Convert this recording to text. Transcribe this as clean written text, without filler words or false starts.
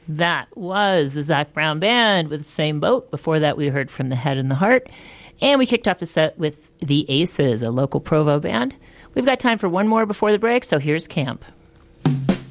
That was the Zac Brown Band with the Same Boat. Before that, we heard from The Head and the Heart. And we kicked off the set with The Aces, a local Provo band. We've got time for one more before the break, so here's Camp.